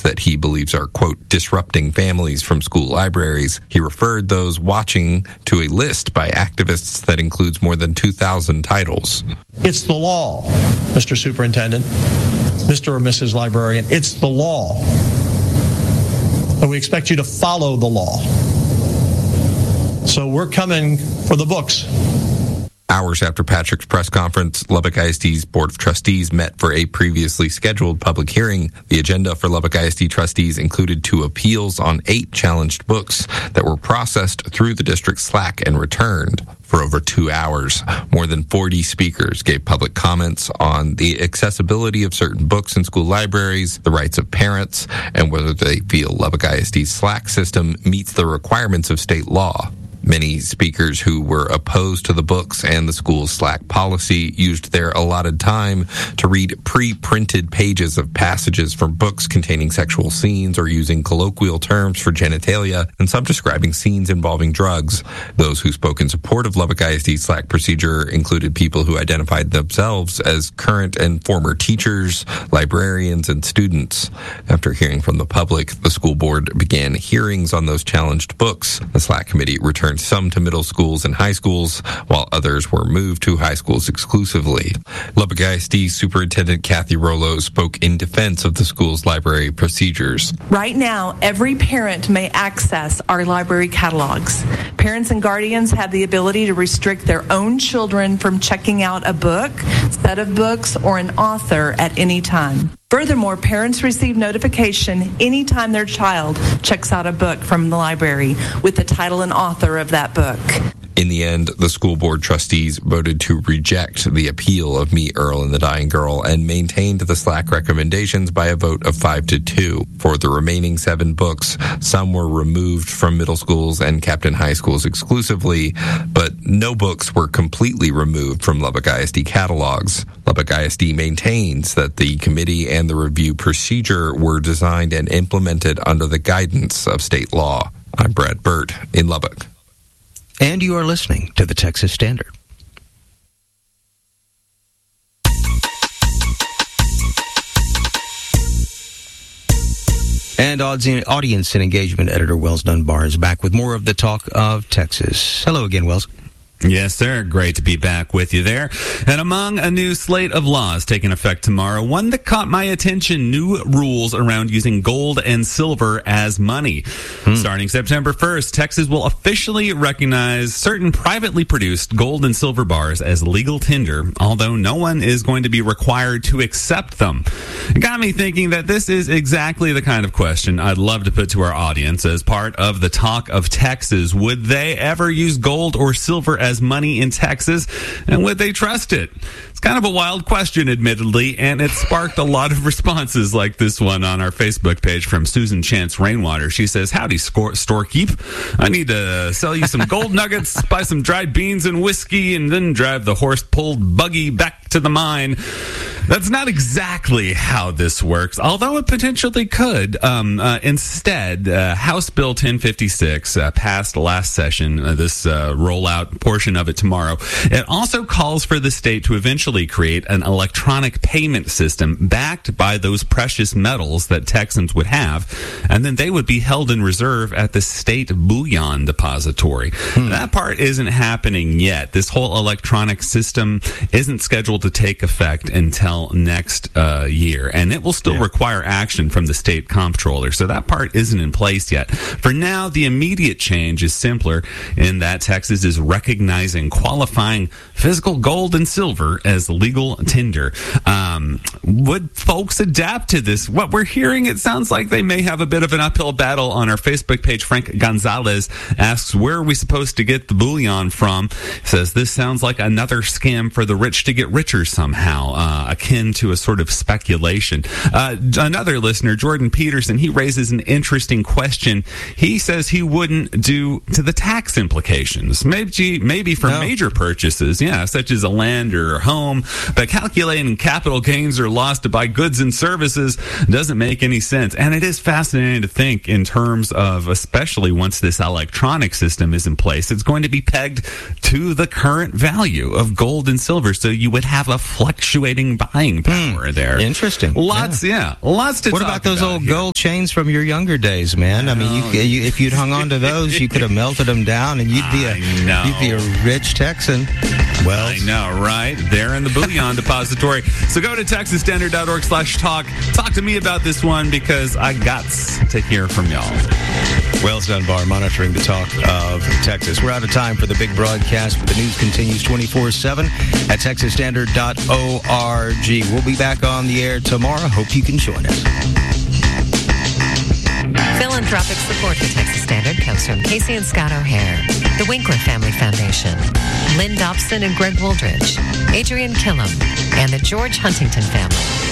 that he believes are, quote, disrupting families from school libraries. He referred those watching to a list by activists that includes more than 2,000 titles. It's the law, Mr. Superintendent, Mr. or Mrs. Librarian. It's the law. And we expect you to follow the law. So we're coming for the books. Hours after Patrick's press conference, Lubbock ISD's Board of Trustees met for a previously scheduled public hearing. The agenda for Lubbock ISD trustees included 2 appeals on 8 challenged books that were processed through the district's Slack and returned. For over 2 hours, more than 40 speakers gave public comments on the accessibility of certain books in school libraries, the rights of parents, and whether they feel Lubbock ISD's Slack system meets the requirements of state law. Many speakers who were opposed to the books and the school's Slack policy used their allotted time to read pre-printed pages of passages from books containing sexual scenes or using colloquial terms for genitalia, and some describing scenes involving drugs. Those who spoke in support of Lubbock ISD's Slack procedure included people who identified themselves as current and former teachers, librarians, and students. After hearing from the public, the school board began hearings on those challenged books. The Slack committee returned some to middle schools and high schools, while others were moved to high schools exclusively. Lubbock ISD Superintendent Kathy Rollo spoke in defense of the school's library procedures. Right now, every parent may access our library catalogs. Parents and guardians have the ability to restrict their own children from checking out a book, set of books, or an author at any time. Furthermore, parents receive notification anytime their child checks out a book from the library with the title and author of that book. In the end, the school board trustees voted to reject the appeal of Meet Earl and the Dying Girl and maintained the Slack recommendations by a vote of 5-2. For the remaining 7 books, some were removed from middle schools and kept in high schools exclusively, but no books were completely removed from Lubbock ISD catalogs. Lubbock ISD maintains that the committee and the review procedure were designed and implemented under the guidance of state law. I'm Brad Burt in Lubbock. And you are listening to the Texas Standard. And audience and engagement editor Wells Dunbar is back with more of the talk of Texas. Hello again, Wells. Yes, sir. Great to be back with you there. And among a new slate of laws taking effect tomorrow, one that caught my attention, new rules around using gold and silver as money. Starting September 1st, Texas will officially recognize certain privately produced gold and silver bars as legal tender, although no one is going to be required to accept them. It got me thinking that this is exactly the kind of question I'd love to put to our audience as part of the talk of Texas. Would they ever use gold or silver as money in Texas, and would they trust it? It's kind of a wild question, admittedly, and it sparked a lot of responses like this one on our Facebook page from Susan Chance Rainwater. She says, "Howdy, storekeep. I need to sell you some gold nuggets, buy some dried beans and whiskey, and then drive the horse-pulled buggy back to the mine." That's not exactly how this works, although it potentially could. Instead, House Bill 1056 passed last session, this rollout portion of it tomorrow. It also calls for the state to eventually create an electronic payment system backed by those precious metals that Texans would have, and then they would be held in reserve at the state bullion depository. That part isn't happening yet. This whole electronic system isn't scheduled to take effect until next year, and it will still require action from the state comptroller, so that part isn't in place yet. For now, the immediate change is simpler in that Texas is recognizing qualifying physical gold and silver as legal tender. Would folks adapt to this? What we're hearing, it sounds like they may have a bit of an uphill battle. On our Facebook page, Frank Gonzalez asks, where are we supposed to get the bullion from? Says, this sounds like another scam for the rich to get richer somehow, akin to a sort of speculation. Another listener, Jordan Peterson, he raises an interesting question. He says he wouldn't do to the tax implications. Maybe for major purchases, such as a land or a home, but calculating capital gains or loss to buy goods and services doesn't make any sense. And it is fascinating to think in terms of, especially once this electronic system is in place, it's going to be pegged to the current value of gold and silver. So you would have a fluctuating buying power there. Interesting. Lots to What about those old here. gold chains from your younger days, man? I mean, if you'd hung on to those, you could have melted them down, and you'd be a rich Texan. Well, I know, right? They're in the bullion depository. So go to TexasStandard.org/talk. Talk to me about this one because I got to hear from y'all. Wells Dunbar monitoring the talk of Texas. We're out of time for the big broadcast, but the news continues 24/7 at TexasStandard.org. We'll be back on the air tomorrow. Hope you can join us. Philanthropic support for Texas Standard comes from Casey and Scott O'Hare, the Winkler Family Foundation, Lynn Dobson and Greg Wooldridge, Adrian Killam, and the George Huntington family.